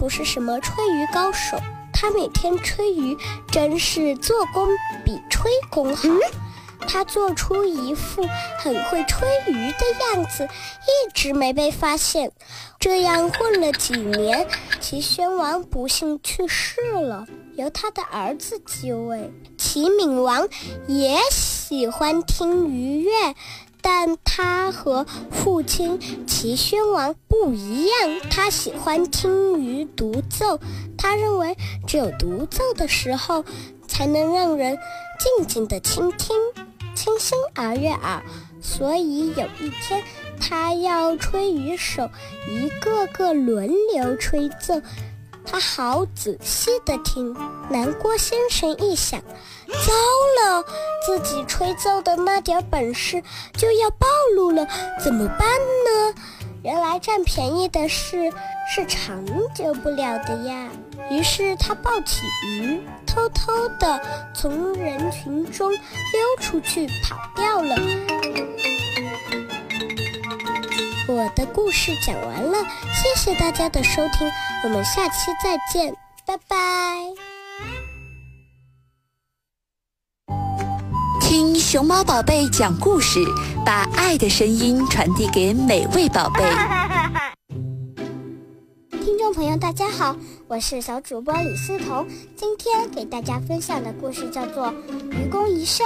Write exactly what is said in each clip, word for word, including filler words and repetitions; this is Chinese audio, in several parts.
不是什么吹竽高手，他每天吹竽真是做工比吹功好。他做出一副很会吹竽的样子，一直没被发现。这样混了几年，齐宣王不幸去世了，由他的儿子继位。齐闵王也喜欢听竽乐，但他和父亲齐宣王不一样，他喜欢听竽独奏。他认为只有独奏的时候，才能让人静静地倾听，清新而悦耳。所以有一天，他要吹竽手一个个轮流吹奏，他好仔细地听。南郭先生一想，糟了，自己吹奏的那点本事就要暴露了，怎么办呢？原来占便宜的事是长久不了的呀。于是他抱起鱼，偷偷地从人群中溜出去跑掉了。我的故事讲完了，谢谢大家的收听，我们下期再见，拜拜。 听熊猫宝贝讲故事，把爱的声音传递给每位宝贝。 听众朋友大家好，我是小主播李思彤，今天给大家分享的故事叫做《愚公移山》。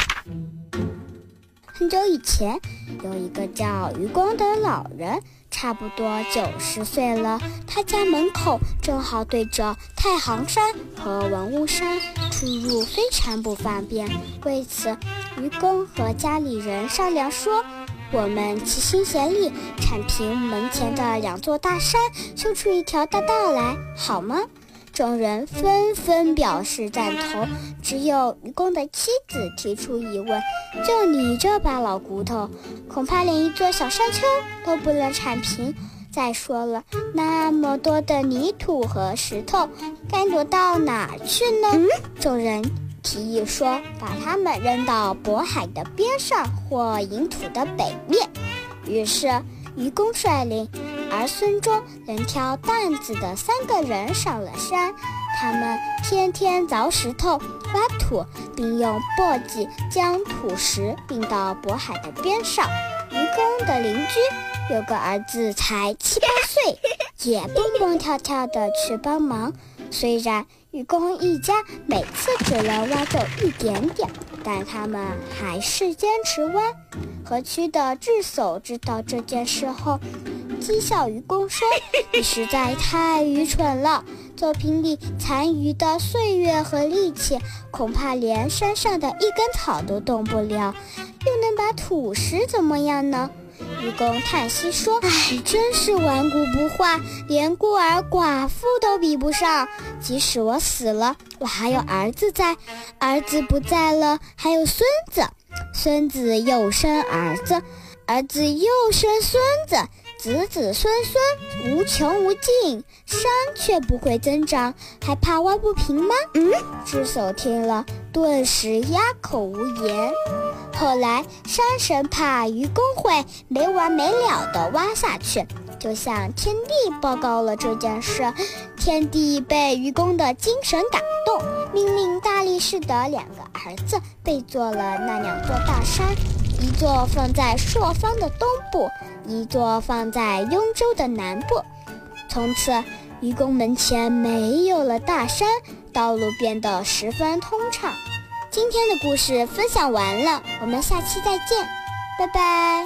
很久以前，有一个叫愚公的老人，差不多九十岁了，他家门口正好对着太行山和文物山，出入非常不方便。为此，愚公和家里人商量说，我们齐心协力铲平门前的两座大山，修出一条大道来，好吗？众人纷纷表示赞同，只有愚公的妻子提出疑问，就你这把老骨头，恐怕连一座小山丘都不能铲平。再说了，那么多的泥土和石头该挪到哪儿去呢？嗯、众人提议说，把它们扔到渤海的边上或郢土的北面。于是愚公率领儿孙中能挑担子的三个人上了山，他们天天凿石头、挖土，并用簸箕将土石运到渤海的边上。愚公的邻居有个儿子才七八岁，也蹦蹦跳跳地去帮忙。虽然愚公一家每次只能挖够一点点，但他们还是坚持挖。河区的智叟知道这件事后，讥笑愚公说，你实在太愚蠢了，作品里残余的岁月和力气，恐怕连山上的一根草都动不了，又能把土石怎么样呢？愚公叹息说，你真是顽固不化，连孤儿寡妇都比不上。即使我死了，我还有儿子在，儿子不在了，还有孙子，孙子又生儿子，儿子又生孙子，子子孙孙无穷无尽，山却不会增长，还怕挖不平吗？嗯，智叟听了顿时哑口无言。后来山神怕愚公会没完没了地挖下去，就向天地报告了这件事。天帝被愚公的精神感动，命令大力士的两个儿子备做了那两座大山，一座放在朔方的东部，一座放在雍州的南部。从此愚公门前没有了大山，道路变得十分通畅。今天的故事分享完了，我们下期再见，拜拜。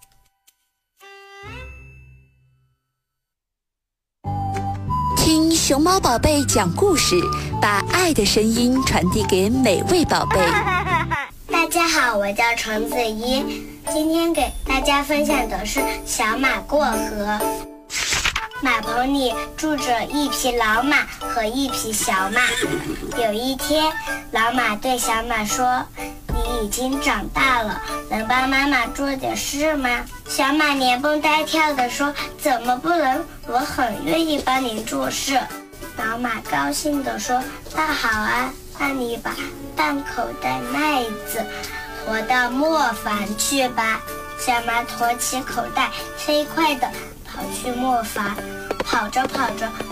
听熊猫宝贝讲故事，把爱的声音传递给每位宝贝。 大家好，我叫程子怡，今天给大家分享的是小马过河。马棚里住着一匹老马和一匹小马。有一天，老马对小马说，你已经长大了，能帮妈妈做点事吗？小马连蹦带跳地说，怎么不能，我很愿意帮您做事。老马高兴地说，那好啊，那你把半口袋麦子驮到磨坊去吧。小马驮起口袋，飞快地跑去磨坊，跑着跑着